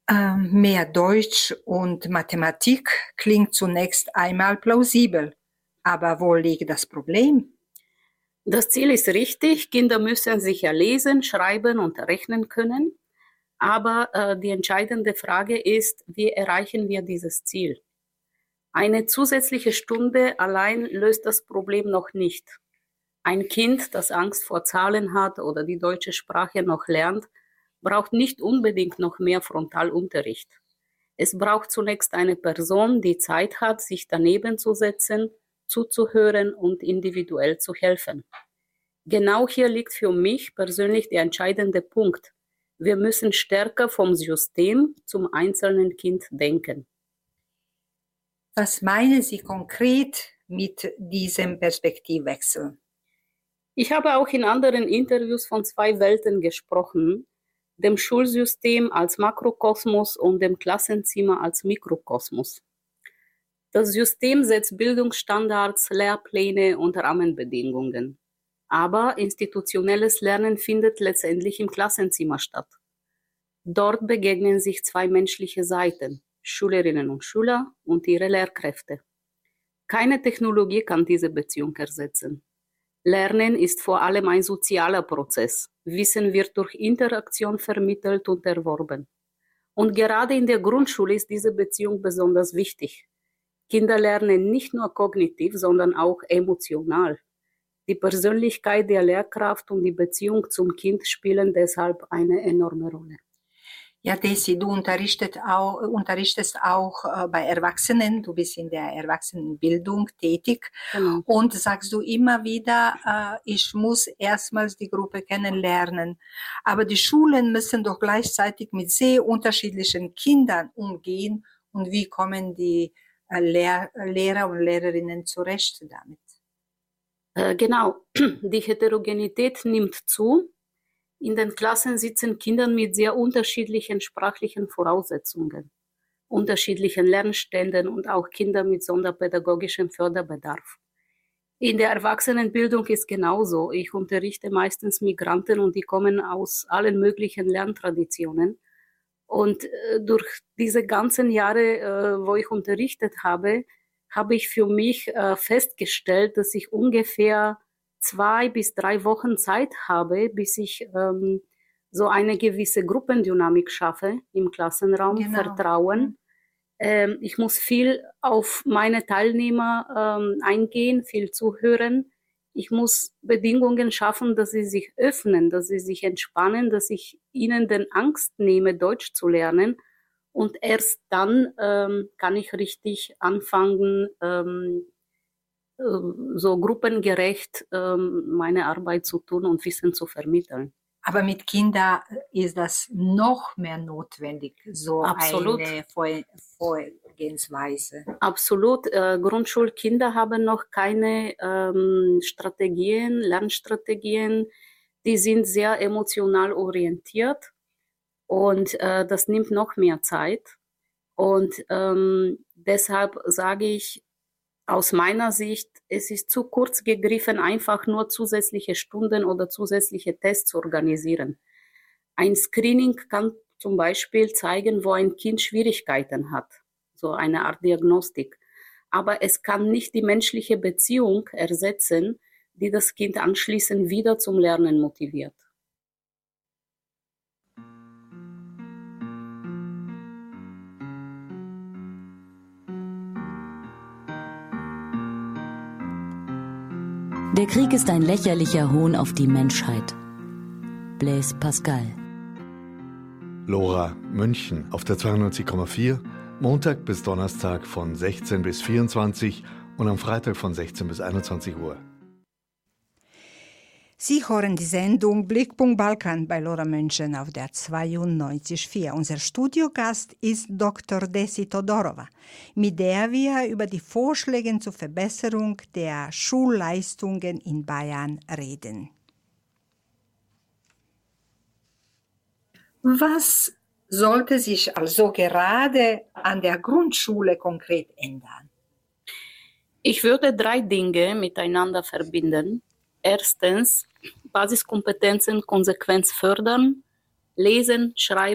Mehr Deutsch und Mathematik klingt zunächst einmal plausibel. Aber wo liegt das Problem? Das Ziel ist richtig, Kinder müssen sicher lesen, schreiben und rechnen können. Aber die entscheidende Frage ist, wie erreichen wir dieses Ziel? Eine zusätzliche Stunde allein löst das Problem noch nicht. Ein Kind, das Angst vor Zahlen hat oder die deutsche Sprache noch lernt, braucht nicht unbedingt noch mehr Frontalunterricht. Es braucht zunächst eine Person, die Zeit hat, sich daneben zu setzen, zuzuhören und individuell zu helfen. Genau hier liegt für mich persönlich der entscheidende Punkt. Wir müssen stärker vom System zum einzelnen Kind denken. Was meinen Sie konkret mit diesem Perspektivwechsel? Ich habe auch in anderen Interviews von zwei Welten gesprochen, dem Schulsystem als Makrokosmos und dem Klassenzimmer als Mikrokosmos. Das System setzt Bildungsstandards, Lehrpläne und Rahmenbedingungen. Aber institutionelles Lernen findet letztendlich im Klassenzimmer statt. Dort begegnen sich zwei menschliche Seiten, Schülerinnen und Schüler und ihre Lehrkräfte. Keine Technologie kann diese Beziehung ersetzen. Lernen ist vor allem ein sozialer Prozess. Wissen wird durch Interaktion vermittelt und erworben. Und gerade in der Grundschule ist diese Beziehung besonders wichtig. Kinder lernen nicht nur kognitiv, sondern auch emotional. Die Persönlichkeit der Lehrkraft und die Beziehung zum Kind spielen deshalb eine enorme Rolle. Ja, Desi, du unterrichtest auch bei Erwachsenen, du bist in der Erwachsenenbildung tätig. Genau. Und sagst du immer wieder, ich muss erstmals die Gruppe kennenlernen. Aber die Schulen müssen doch gleichzeitig mit sehr unterschiedlichen Kindern umgehen. Und wie kommen die Lehrer und Lehrerinnen zurecht damit? Genau, die Heterogenität nimmt zu. In den Klassen sitzen Kinder mit sehr unterschiedlichen sprachlichen Voraussetzungen, unterschiedlichen Lernständen und auch Kinder mit sonderpädagogischem Förderbedarf. In der Erwachsenenbildung ist genauso. Ich unterrichte meistens Migranten und die kommen aus allen möglichen Lerntraditionen. Und durch diese ganzen Jahre, wo ich unterrichtet habe, habe ich für mich festgestellt, dass ich ungefähr 2 bis 3 Wochen Zeit habe, bis ich so eine gewisse Gruppendynamik schaffe im Klassenraum, Genau. Vertrauen. Ich muss viel auf meine Teilnehmer eingehen, viel zuhören. Ich muss Bedingungen schaffen, dass sie sich öffnen, dass sie sich entspannen, dass ich ihnen den Angst nehme, Deutsch zu lernen. Und erst dann kann ich richtig anfangen, so gruppengerecht meine Arbeit zu tun und Wissen zu vermitteln. Aber mit Kindern ist das noch mehr notwendig, so Absolut. eine Vorgehensweise. Absolut. Grundschulkinder haben noch keine Strategien, Lernstrategien. Die sind sehr emotional orientiert und das nimmt noch mehr Zeit. Und deshalb sage ich, aus meiner Sicht, es ist zu kurz gegriffen, einfach nur zusätzliche Stunden oder zusätzliche Tests zu organisieren. Ein Screening kann zum Beispiel zeigen, wo ein Kind Schwierigkeiten hat, so eine Art Diagnostik. Aber es kann nicht die menschliche Beziehung ersetzen, die das Kind anschließend wieder zum Lernen motiviert. Der Krieg ist ein lächerlicher Hohn auf die Menschheit. Blaise Pascal. Lora, München auf der 92,4, Montag bis Donnerstag von 16 bis 24 und am Freitag von 16 bis 21 Uhr. Sie hören die Sendung Blickpunkt Balkan bei Lora München auf der 92,4. Unser Studiogast ist Dr. Desi Todorova, mit der wir über die Vorschläge zur Verbesserung der Schulleistungen in Bayern reden. Was sollte sich also gerade an der Grundschule konkret ändern? Ich würde 3 Dinge miteinander verbinden. Erstens, Basiskompetenzen konsequent fördern, lesen, schreiben,